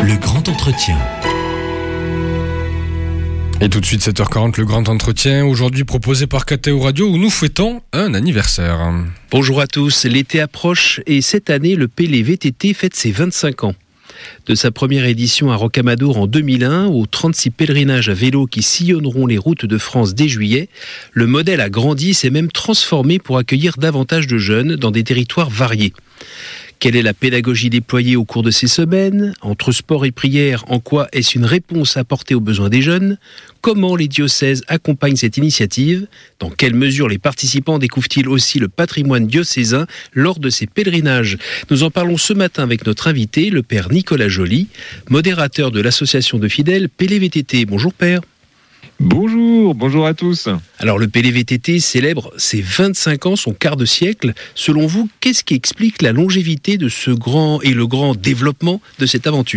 Le grand entretien. Et tout de suite 7h40, le grand entretien, aujourd'hui proposé par KTO Radio où nous fêtons un anniversaire. Bonjour à tous, l'été approche et cette année le PLVTT fête ses 25 ans. De sa première édition à Rocamadour en 2001 aux 36 pèlerinages à vélo qui sillonneront les routes de France dès juillet, le modèle a grandi et s'est même transformé pour accueillir davantage de jeunes dans des territoires variés. Quelle est la pédagogie déployée au cours de ces semaines ? Entre sport et prière, en quoi est-ce une réponse apportée aux besoins des jeunes ? Comment les diocèses accompagnent cette initiative ? Dans quelle mesure les participants découvrent-ils aussi le patrimoine diocésain lors de ces pèlerinages ? Nous en parlons ce matin avec notre invité, le père Nicolas Joly, modérateur de l'association de fidèles PLVTT. Bonjour père. Bonjour à tous. Alors le PLVTT célèbre ses 25 ans, son quart de siècle. Selon vous, qu'est-ce qui explique la longévité de ce grand et le grand développement de cette aventure ?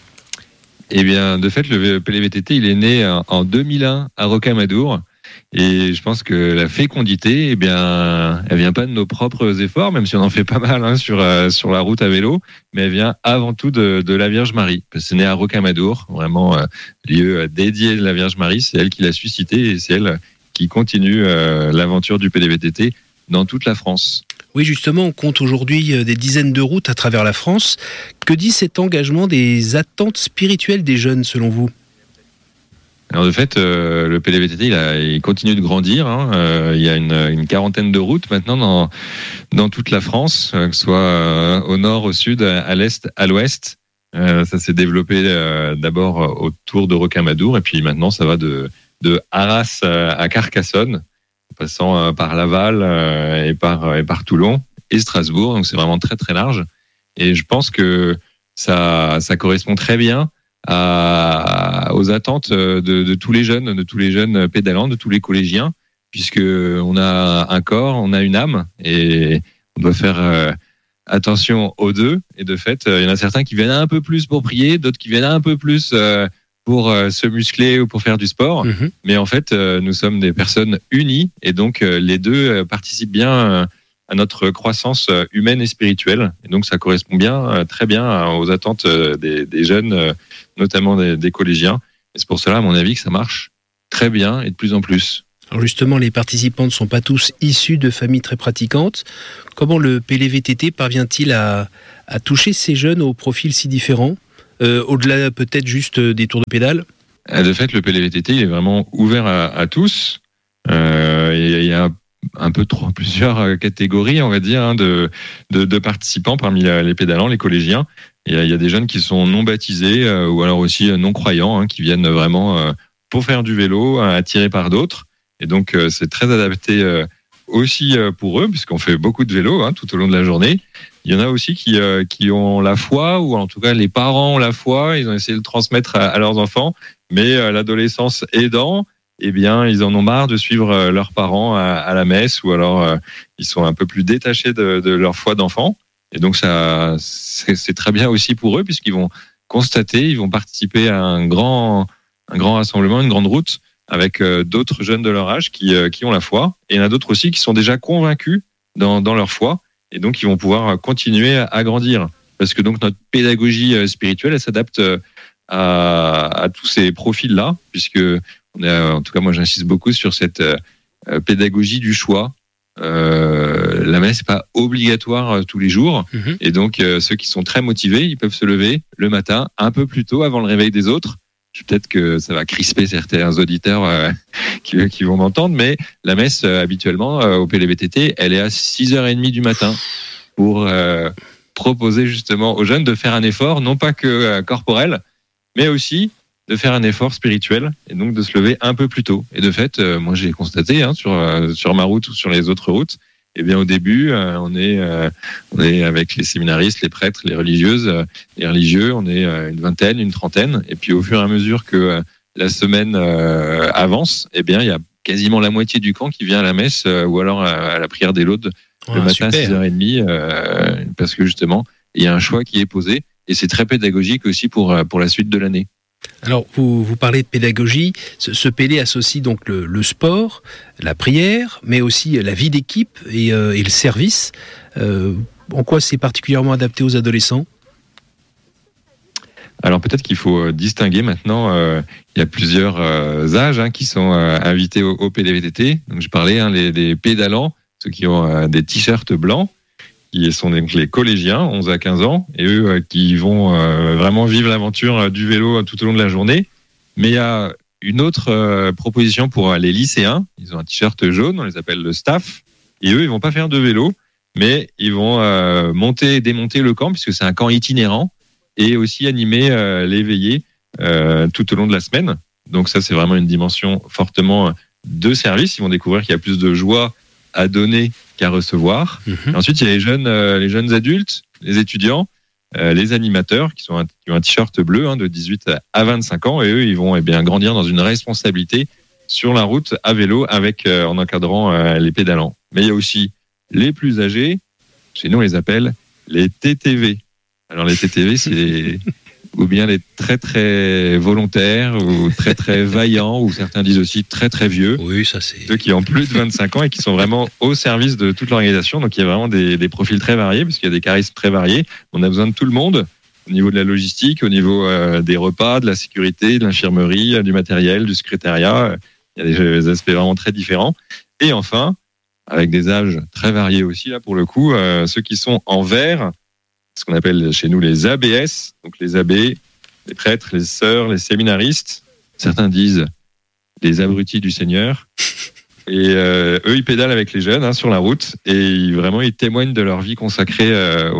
Eh bien, de fait, le PLVTT, il est né en 2001 à Rocamadour. Et je pense que la fécondité, eh bien, elle vient pas de nos propres efforts, même si on en fait pas mal sur la route à vélo, mais elle vient avant tout de la Vierge Marie. Parce que c'est né à Rocamadour, vraiment lieu dédié de la Vierge Marie. C'est elle qui l'a suscité et c'est elle qui continue l'aventure du PLVTT dans toute la France. Oui, justement, on compte aujourd'hui des dizaines de routes à travers la France. Que dit cet engagement des attentes spirituelles des jeunes, selon vous ? Alors de fait, le PLVTT, il continue de grandir. Il y a une quarantaine de routes maintenant dans toute la France, que ce soit au nord, au sud, à l'est, à l'ouest. Ça s'est développé d'abord autour de Rocamadour, et puis maintenant ça va de Arras à Carcassonne, en passant par Laval et par Toulon et Strasbourg. Donc c'est vraiment très très large. Et je pense que ça correspond très bien aux attentes de tous les jeunes pédalants, de tous les collégiens, puisque on a un corps, on a une âme, et on doit faire attention aux deux. Et de fait, il y en a certains qui viennent un peu plus pour prier, d'autres qui viennent un peu plus pour se muscler ou pour faire du sport. Mm-hmm. Mais en fait, nous sommes des personnes unies, et donc les deux participent bien à notre croissance humaine et spirituelle. Et donc ça correspond très bien aux attentes des jeunes, notamment des collégiens. Et c'est pour cela, à mon avis, que ça marche très bien et de plus en plus. Alors justement, les participants ne sont pas tous issus de familles très pratiquantes. Comment le PLVTT parvient-il à toucher ces jeunes aux profils si différents, au-delà peut-être juste des tours de pédale ? De fait, le PLVTT il est vraiment ouvert à tous. Il y a plusieurs catégories, on va dire, de participants parmi les pédalants, les collégiens. Il y a des jeunes qui sont non baptisés ou alors aussi non croyants, qui viennent vraiment pour faire du vélo, attirés par d'autres. Et donc, c'est très adapté aussi pour eux, puisqu'on fait beaucoup de vélo tout au long de la journée. Il y en a aussi qui ont la foi, ou en tout cas les parents ont la foi, ils ont essayé de le transmettre à leurs enfants, mais l'adolescence aidant, eh bien, ils en ont marre de suivre leurs parents à la messe, ou alors ils sont un peu plus détachés de leur foi d'enfant. Et donc, c'est très bien aussi pour eux, puisqu'ils vont constater, ils vont participer à un grand rassemblement, une grande route, avec d'autres jeunes de leur âge qui ont la foi. Et il y en a d'autres aussi qui sont déjà convaincus dans leur foi, et donc ils vont pouvoir continuer à grandir. Parce que donc notre pédagogie spirituelle, elle s'adapte à tous ces profils-là, puisque en tout cas, moi, j'insiste beaucoup sur cette pédagogie du choix. La messe n'est pas obligatoire tous les jours. Mm-hmm. Et donc, ceux qui sont très motivés, ils peuvent se lever le matin un peu plus tôt avant le réveil des autres. Peut-être que ça va crisper certains auditeurs qui vont m'entendre, mais la messe, habituellement, au PLVTT, elle est à 6h30 du matin pour proposer justement aux jeunes de faire un effort, non pas que corporel, mais aussi de faire un effort spirituel, et donc de se lever un peu plus tôt. Et de fait, moi j'ai constaté sur ma route ou sur les autres routes, eh bien au début, on est avec les séminaristes, les prêtres, les religieuses, les religieux, on est une vingtaine, une trentaine, et puis au fur et à mesure que la semaine avance, eh bien il y a quasiment la moitié du camp qui vient à la messe ou alors à la prière des laudes le matin super. À 6h30, parce que justement il y a un choix qui est posé, et c'est très pédagogique aussi pour la suite de l'année. Alors, vous parlez de pédagogie. Ce PD associe donc le sport, la prière, mais aussi la vie d'équipe et le service. En quoi c'est particulièrement adapté aux adolescents ? Alors peut-être qu'il faut distinguer maintenant, il y a plusieurs âges qui sont invités au PLVTT. Donc je parlais des pédalants, ceux qui ont des t-shirts blancs, qui sont donc les collégiens, 11 à 15 ans, et eux qui vont vraiment vivre l'aventure du vélo tout au long de la journée. Mais il y a une autre proposition pour les lycéens. Ils ont un t-shirt jaune, on les appelle le staff, et eux, ils vont pas faire de vélo, mais ils vont monter et démonter le camp, puisque c'est un camp itinérant, et aussi animer les veillées tout au long de la semaine. Donc ça, c'est vraiment une dimension fortement de service. Ils vont découvrir qu'il y a plus de joie à donner qu'à recevoir. Et ensuite, il y a les jeunes adultes, les étudiants, les animateurs qui ont un t-shirt bleu de 18 à 25 ans, et eux, ils vont grandir dans une responsabilité sur la route à vélo en encadrant les pédalants. Mais il y a aussi les plus âgés, chez nous on les appelle les TTV. Alors les TTV, c'est ou bien les très très volontaires, ou très très vaillants, ou certains disent aussi très très vieux. Oui, ça c'est... Ceux qui ont plus de 25 ans et qui sont vraiment au service de toute l'organisation. Donc il y a vraiment des profils très variés, parce qu'il y a des charismes très variés. On a besoin de tout le monde, au niveau de la logistique, au niveau des repas, de la sécurité, de l'infirmerie, du matériel, du secrétariat. Il y a des aspects vraiment très différents. Et enfin, avec des âges très variés aussi, là pour le coup, ceux qui sont en vert, ce qu'on appelle chez nous les ABS, donc les abbés, les prêtres, les sœurs, les séminaristes. Certains disent les abrutis du Seigneur. Et eux, ils pédalent avec les jeunes sur la route, et ils témoignent de leur vie consacrée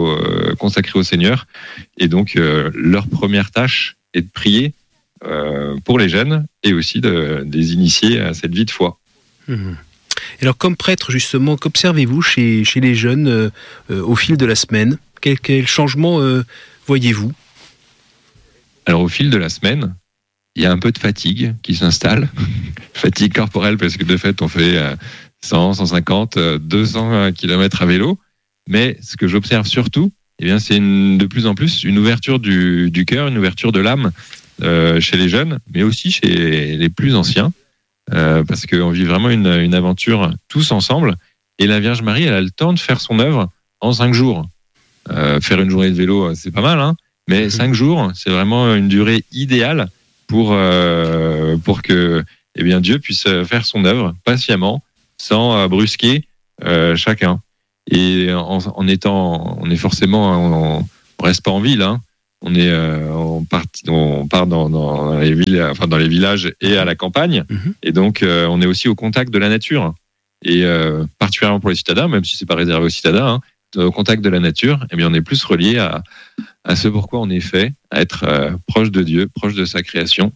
au Seigneur. Et donc, leur première tâche est de prier pour les jeunes, et aussi de les initier à cette vie de foi. Et alors, comme prêtre, justement, qu'observez-vous chez les jeunes au fil de la semaine ? Quel changement voyez-vous ? Alors, au fil de la semaine, il y a un peu de fatigue qui s'installe. Fatigue corporelle, parce que de fait, on fait 100, 150, 200 km à vélo. Mais ce que j'observe surtout, c'est de plus en plus une ouverture du cœur, une ouverture de l'âme chez les jeunes, mais aussi chez les plus anciens. Parce qu'on vit vraiment une aventure tous ensemble. Et la Vierge Marie, elle a le temps de faire son œuvre en 5 jours. Faire une journée de vélo, c'est pas mal, mais 5 jours, c'est vraiment une durée idéale pour que Dieu puisse faire son œuvre patiemment, sans brusquer chacun. Et on reste pas en ville, on part dans les villes, dans les villages et à la campagne, et donc on est aussi au contact de la nature. Et particulièrement pour les citadins, même si c'est pas réservé aux citadins, au contact de la nature, on est plus relié à ce pourquoi on est fait, à être proche de Dieu, proche de sa création,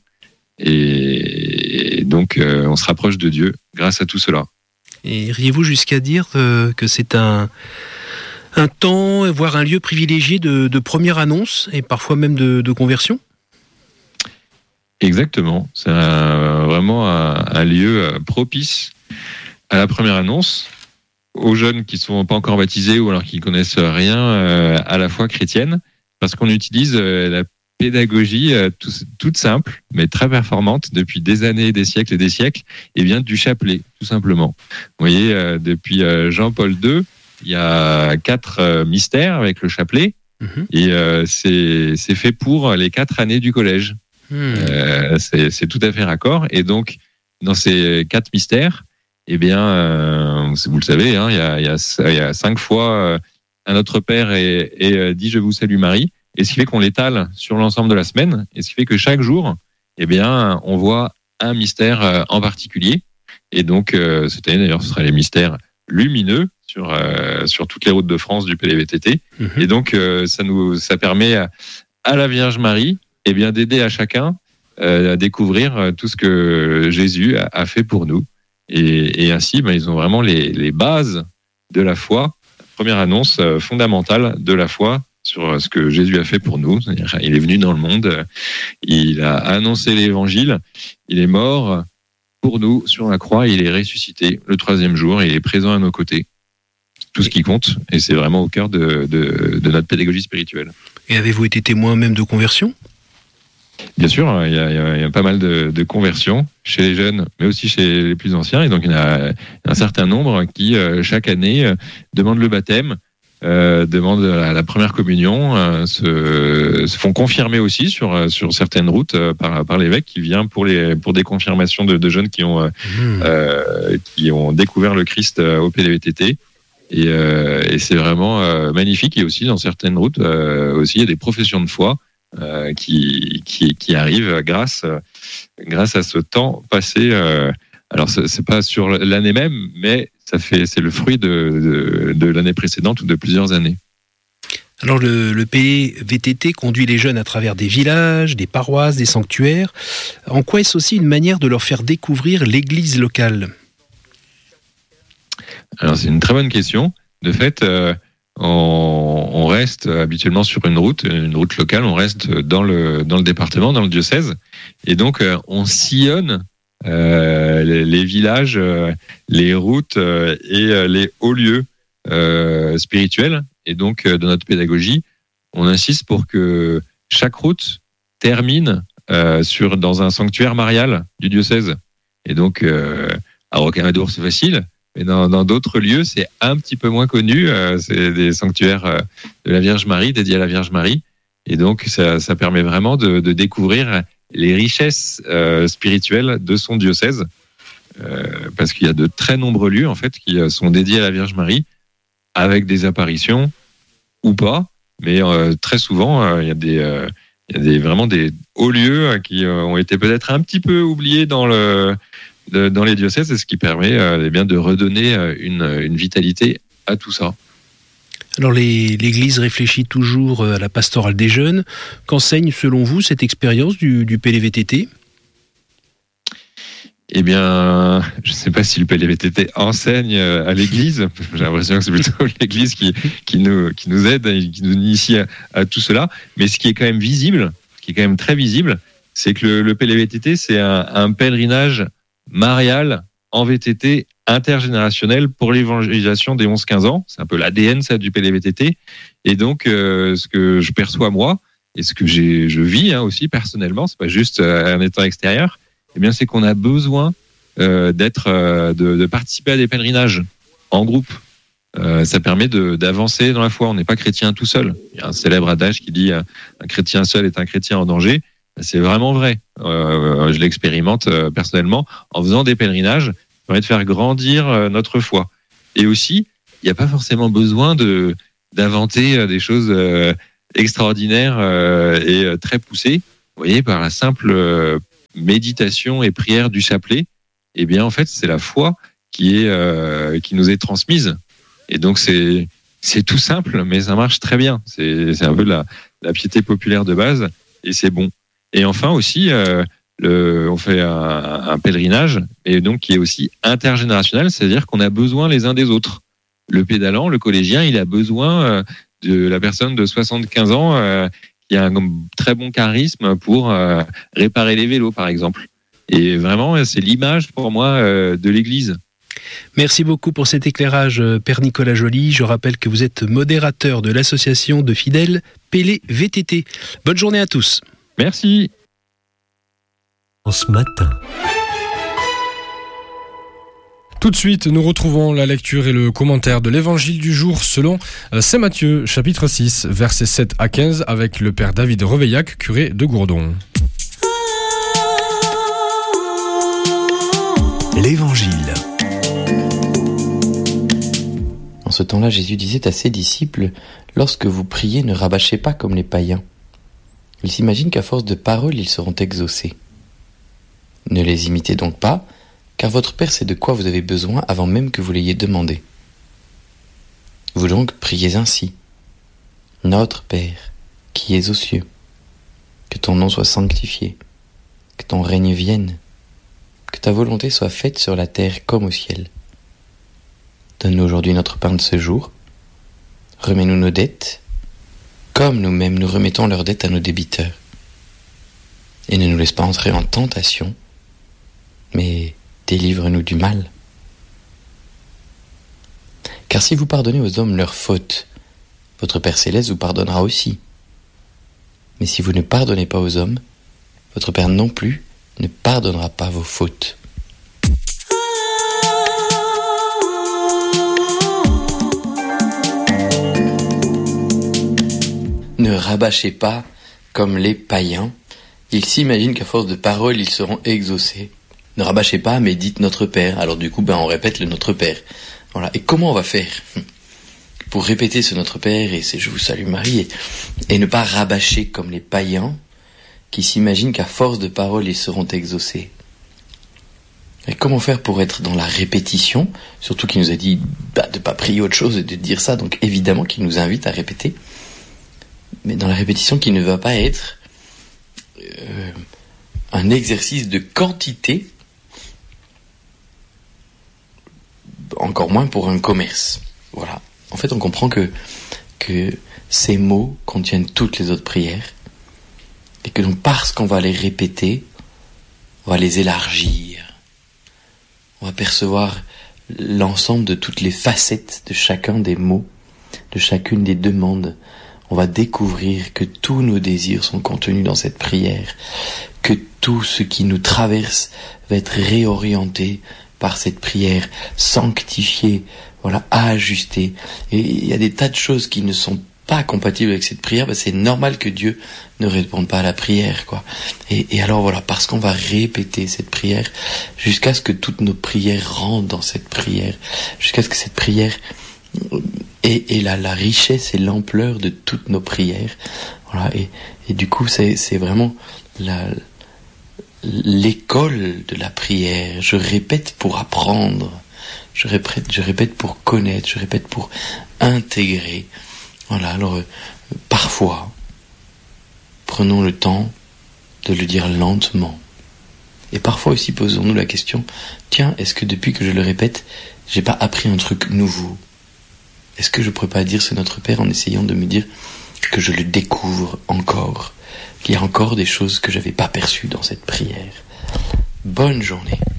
et donc on se rapproche de Dieu grâce à tout cela. Et iriez-vous jusqu'à dire que c'est un temps, voire un lieu privilégié de première annonce, et parfois même de conversion ? Exactement, c'est vraiment un lieu propice à la première annonce, aux jeunes qui ne sont pas encore baptisés ou alors qui ne connaissent rien à la foi chrétienne, parce qu'on utilise la pédagogie toute simple, mais très performante depuis des années, des siècles et des siècles, du chapelet, tout simplement. Vous voyez, depuis Jean-Paul II, il y a 4 mystères avec le chapelet, et c'est fait pour les 4 années du collège. C'est tout à fait raccord. Et donc, dans ces 4 mystères, vous le savez, il y a 5 fois un Notre Père et dit « Je vous salue Marie ». Et ce qui fait qu'on l'étale sur l'ensemble de la semaine, et ce qui fait que chaque jour, on voit un mystère en particulier. Et donc, cette année, d'ailleurs, ce sera les mystères lumineux sur toutes les routes de France du PLVTT. Et donc, ça permet à la Vierge Marie d'aider à chacun à découvrir tout ce que Jésus a fait pour nous. Et ainsi, ils ont vraiment les bases de la foi, la première annonce fondamentale de la foi sur ce que Jésus a fait pour nous. C'est-à-dire, il est venu dans le monde, il a annoncé l'évangile, il est mort pour nous sur la croix, il est ressuscité le 3e jour et il est présent à nos côtés. Tout ce qui compte, et c'est vraiment au cœur de notre pédagogie spirituelle. Et avez-vous été témoin même de conversion ? Bien sûr, il y a pas mal de conversions chez les jeunes, mais aussi chez les plus anciens. Et donc, il y en a un certain nombre qui, chaque année, demandent le baptême demandent la première communion, se font confirmer aussi sur certaines routes par l'évêque qui vient pour des confirmations de jeunes qui ont découvert le Christ au PLVTT. Et c'est vraiment magnifique. Et aussi dans certaines routes aussi il y a des professions de foi qui arrivent grâce à ce temps passé. Alors c'est pas sur l'année même, mais c'est le fruit de l'année précédente ou de plusieurs années. Alors le PLVTT conduit les jeunes à travers des villages, des paroisses, des sanctuaires. En quoi est-ce aussi une manière de leur faire découvrir l'église locale ? Alors c'est une très bonne question. De fait, on reste habituellement sur une route locale, on reste dans le département, dans le diocèse, et donc on sillonne les villages, les routes et les hauts lieux spirituels. Et donc, dans notre pédagogie, on insiste pour que chaque route termine dans un sanctuaire marial du diocèse. Et donc, à Rocamadour, c'est facile, mais dans d'autres lieux, c'est un petit peu moins connu. C'est des sanctuaires de la Vierge Marie, dédiés à la Vierge Marie. Et donc, ça permet vraiment de découvrir les richesses spirituelles de son diocèse, parce qu'il y a de très nombreux lieux en fait qui sont dédiés à la Vierge Marie, avec des apparitions ou pas, mais très souvent il y a vraiment des hauts lieux qui ont été peut-être un petit peu oubliés dans les diocèses, et ce qui permet de redonner une vitalité à tout ça. Alors l'Église réfléchit toujours à la pastorale des jeunes. Qu'enseigne selon vous cette expérience du PLVTT ? Eh bien, je ne sais pas si le PLVTT enseigne à l'Église. J'ai l'impression que c'est plutôt l'Église qui nous aide et qui nous initie à tout cela. Mais ce qui est quand même visible, qui est quand même très visible, c'est que le PLVTT, c'est un pèlerinage marial en VTT intergénérationnel pour l'évangélisation des 11-15 ans. C'est un peu l'ADN ça, du PLVTT. Et donc, ce que je perçois moi, et ce que je vis aussi personnellement, c'est pas juste un état extérieur, eh bien, c'est qu'on a besoin de participer à des pèlerinages en groupe. Ça permet d'avancer dans la foi. On n'est pas chrétien tout seul. Il y a un célèbre adage qui dit un chrétien seul est un chrétien en danger. C'est vraiment vrai. Je l'expérimente personnellement en faisant des pèlerinages. Ça permet de faire grandir notre foi. Et aussi, il n'y a pas forcément besoin d'inventer des choses extraordinaires et très poussées. Vous voyez, par la simple méditation et prière du chapelet, eh bien en fait c'est la foi qui nous est transmise. Et donc c'est tout simple, mais ça marche très bien. C'est un peu la piété populaire de base, et c'est bon. Et enfin aussi, on fait un pèlerinage, et donc qui est aussi intergénérationnel, c'est-à-dire qu'on a besoin les uns des autres. Le pédalant, le collégien, il a besoin de la personne de 75 ans qui a un très bon charisme pour réparer les vélos, par exemple. Et vraiment, c'est l'image pour moi de l'Église. Merci beaucoup pour cet éclairage, Père Nicolas Joly. Je rappelle que vous êtes modérateur de l'association de fidèles PLVTT. Bonne journée à tous. Merci. Ce matin. Tout de suite, nous retrouvons la lecture et le commentaire de l'évangile du jour selon Saint Matthieu, chapitre 6, versets 7 à 15, avec le père David Reveillac, curé de Gourdon. L'évangile. En ce temps-là, Jésus disait à ses disciples : « Lorsque vous priez, ne rabâchez pas comme les païens. Ils s'imaginent qu'à force de paroles, ils seront exaucés. Ne les imitez donc pas, car votre Père sait de quoi vous avez besoin avant même que vous l'ayez demandé. Vous donc priez ainsi : Notre Père, qui es aux cieux, que ton nom soit sanctifié, que ton règne vienne, que ta volonté soit faite sur la terre comme au ciel. Donne-nous aujourd'hui notre pain de ce jour. Remets-nous nos dettes, comme nous-mêmes nous remettons leurs dettes à nos débiteurs. Et ne nous laisse pas entrer en tentation, mais délivre-nous du mal. Car si vous pardonnez aux hommes leurs fautes, votre Père Céleste vous pardonnera aussi. Mais si vous ne pardonnez pas aux hommes, votre Père non plus ne pardonnera pas vos fautes. » rabâchez pas comme les païens. Ils s'imaginent qu'à force de paroles, ils seront exaucés. Ne rabâchez pas, mais dites notre Père. Alors du coup, on répète le Notre Père. Voilà. Et comment on va faire pour répéter ce Notre Père et ce Je vous salue Marie et ne pas rabâcher comme les païens qui s'imaginent qu'à force de paroles, ils seront exaucés? Et comment faire pour être dans la répétition? Surtout qu'il nous a dit de pas prier autre chose et de dire ça, donc évidemment qu'il nous invite à répéter. Mais dans la répétition qui ne va pas être un exercice de quantité, encore moins pour un commerce. Voilà. En fait, on comprend que ces mots contiennent toutes les autres prières et que donc parce qu'on va les répéter, on va les élargir. On va percevoir l'ensemble de toutes les facettes de chacun des mots, de chacune des demandes. On va découvrir que tous nos désirs sont contenus dans cette prière, que tout ce qui nous traverse va être réorienté par cette prière, sanctifié, ajusté. Et il y a des tas de choses qui ne sont pas compatibles avec cette prière, c'est normal que Dieu ne réponde pas à la prière, quoi. Et alors parce qu'on va répéter cette prière jusqu'à ce que toutes nos prières rentrent dans cette prière, jusqu'à ce que cette prière ait la richesse et l'ampleur de toutes nos prières. Voilà. Et du coup, c'est vraiment l'école de la prière. Je répète pour apprendre, je répète pour connaître, je répète pour intégrer. Voilà, alors parfois, prenons le temps de le dire lentement. Et parfois aussi posons-nous la question, tiens, est-ce que depuis que je le répète, j'ai pas appris un truc nouveau? Est-ce que je pourrais pas dire ce Notre Père en essayant de me dire que je le découvre encore, qu'il y a encore des choses que j'avais pas perçues dans cette prière? Bonne journée.